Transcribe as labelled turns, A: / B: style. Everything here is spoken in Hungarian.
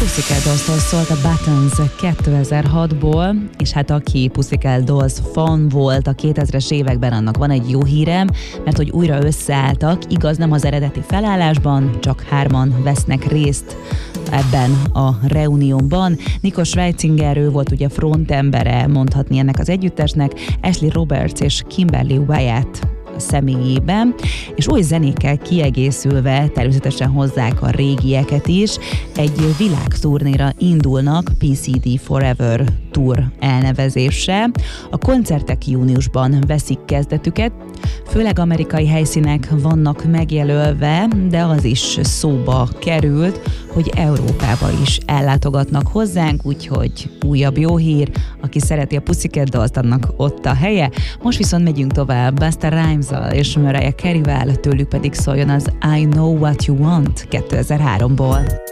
A: Pussycat Dolls-tól szólt a Buttons 2006-ból, és hát aki Pussycat Dolls fan volt a 2000-es években, annak van egy jó hírem, mert hogy újra összeálltak, igaz nem az eredeti felállásban, csak 3 vesznek részt ebben a reuniónban. Nico Schweizinger, ő volt ugye frontembere, mondhatni ennek az együttesnek, Ashley Roberts és Kimberly Wyatt személyében, és új zenékkel kiegészülve természetesen hozzák a régieket is. Egy világturnéra indulnak, PCD Forever Tour elnevezéssel. A koncertek júniusban veszik kezdetüket, főleg amerikai helyszínek vannak megjelölve, de az is szóba került, hogy Európába is ellátogatnak hozzánk, úgyhogy újabb jó hír, aki szereti a Pussycat Dolls, annak ott a helye. Most viszont megyünk tovább Busta Rhymes-al és Mariah Carey-vel, tőlük pedig szóljon az I Know What You Want 2003-ból.